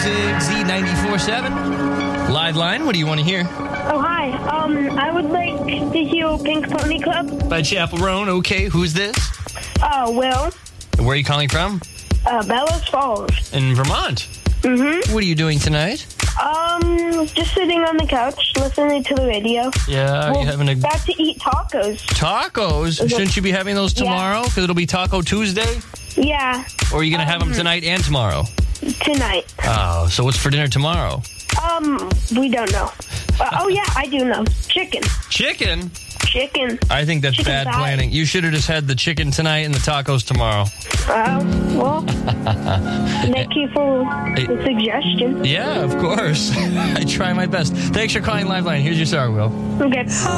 music, Z94.7. Live line, what do you want to hear? Oh, hi. I would like to hear Pink Pony Club. By Chappell Roan. Okay, who's this? Will. Where are you calling from? Bellows Falls. In Vermont. Mm-hmm. What are you doing tonight? Just sitting on the couch, listening to the radio. Yeah, are you having a... About to eat tacos. Tacos? Shouldn't you be having those tomorrow? Because it'll be Taco Tuesday? Yeah. Or are you going to have them tonight and tomorrow? Tonight. Oh, so what's for dinner tomorrow? We don't know. Oh, yeah, I do know. Chicken. Chicken? Chicken. I think that's Chicken bad thigh. planning. You should have just had the chicken tonight and the tacos tomorrow. Well, thank you for the suggestion. Yeah, of course. I try my best. Thanks for calling Liveline. Here's your star, Will. Okay.